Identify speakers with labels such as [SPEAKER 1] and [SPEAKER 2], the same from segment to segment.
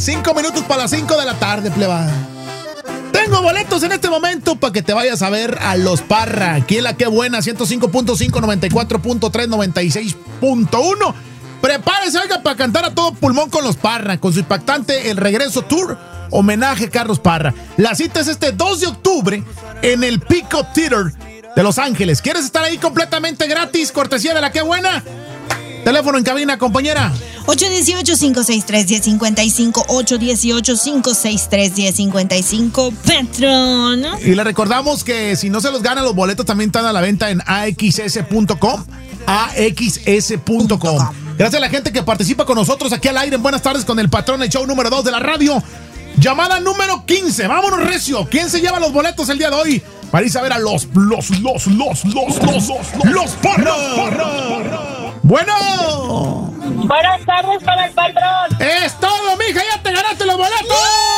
[SPEAKER 1] 5 minutos para las 5 de la tarde, pleba. Tengo boletos en este momento para que te vayas a ver a Los Parra. Aquí en la Qué Buena, 105.5, 94.3, 96.1. Prepárese, oiga, para cantar a todo pulmón con Los Parra, con su impactante El Regreso Tour, homenaje a Carlos Parra. La cita es este 2 de octubre en el Peacock Theater de Los Ángeles. ¿Quieres estar ahí completamente gratis, cortesía de la Qué Buena? Teléfono en cabina, compañera.
[SPEAKER 2] 818-563-1055, 818-563-1055, patrón.
[SPEAKER 1] Y le recordamos que si no se los ganan, los boletos también están a la venta en axs.com. axs.com. Gracias a la gente que participa con nosotros aquí al aire en Buenas Tardes con el Patrón, el show número 2 de la radio. Llamada número 15. Vámonos, recio. ¿Quién se lleva los boletos el día de hoy? Para ir a ver a los Parra. Bueno.
[SPEAKER 3] Buenas tardes para el patrón.
[SPEAKER 1] Es todo, mija, ya te ganaste los boletos.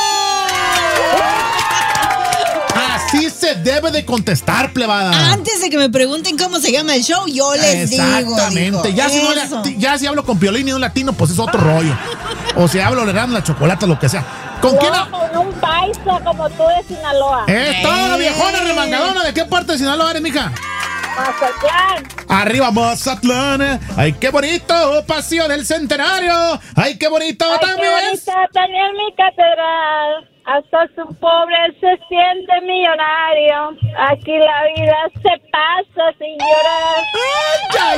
[SPEAKER 1] Así se debe de contestar, plebada.
[SPEAKER 2] Antes de que me pregunten cómo se llama el show, yo les digo.
[SPEAKER 1] Exactamente. Ya si hablo con Piolín y un latino, pues es otro rollo. O si hablo, le dan la chocolate, lo que sea. ¿Con quién?
[SPEAKER 3] Con un paisa como tú de Sinaloa.
[SPEAKER 1] Es toda viejona remangadona. ¿De qué parte de Sinaloa eres, mija?
[SPEAKER 3] Mazatlán.
[SPEAKER 1] Arriba Mazatlán. Ay, qué bonito, Paseo del Centenario. Ay, qué bonito también.
[SPEAKER 3] Qué bonita también mi catedral. Hasta su pobre se siente millonario. Aquí la vida se pasa sin llorar.
[SPEAKER 1] ¡Ay,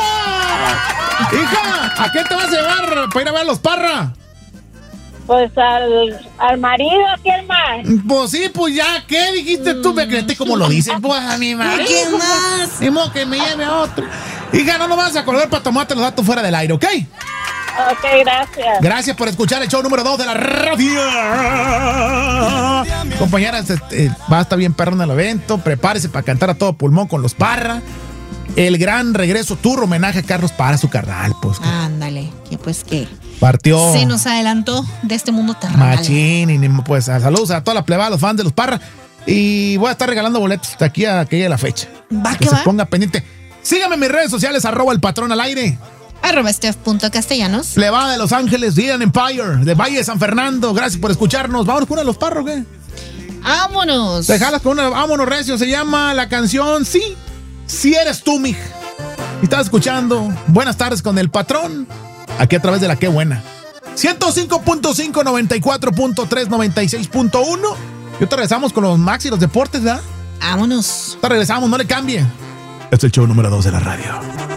[SPEAKER 1] hija! ¿A qué te vas a llevar para ir a ver a Los Parra?
[SPEAKER 3] Pues al marido, ¿quién más?
[SPEAKER 1] Pues sí, pues ya, ¿qué dijiste tú? Me creíste como lo dicen, pues a mi marido.
[SPEAKER 2] ¿Quién más?
[SPEAKER 1] Ni modo que me lleve a otro. Hija, no nos vas a acordar para tomarte los datos fuera del aire, ¿ok?
[SPEAKER 3] Ok, gracias.
[SPEAKER 1] Gracias por escuchar el show número 2 de la radio. Compañeras, va a estar bien perro en el evento. Prepárese para cantar a todo pulmón con Los Parra. El gran regreso tour, homenaje a Carlos Parra, su carnal, pues.
[SPEAKER 2] Ándale, que pues que
[SPEAKER 1] partió.
[SPEAKER 2] se nos adelantó de este mundo terrenal.
[SPEAKER 1] Machín, y pues saludos a toda la plebada, a los fans de Los Parra. Y voy a estar regalando boletos de aquí a que llegue la fecha.
[SPEAKER 2] Va
[SPEAKER 1] que
[SPEAKER 2] que
[SPEAKER 1] se
[SPEAKER 2] va.
[SPEAKER 1] ponga pendiente. Sígame en mis redes sociales, @el patrón al aire.
[SPEAKER 2] @Steph.castellanos.
[SPEAKER 1] Plebada de Los Ángeles, Eden Empire, de Valle de San Fernando. Gracias por escucharnos. Vámonos con una de Los Parra, ¿qué?
[SPEAKER 2] ¡Vámonos!
[SPEAKER 1] Dejalas con una, vámonos, recio. Se llama la canción Sí eres tú, mija. Y estás escuchando Buenas Tardes con el Patrón, aquí a través de la Qué Buena. 105.5, 94.3, 96.1. Y te regresamos con los Max y los deportes, ¿verdad?
[SPEAKER 2] ¡Vámonos!
[SPEAKER 1] Te regresamos, no le cambie. Este es el show número 2 de la radio.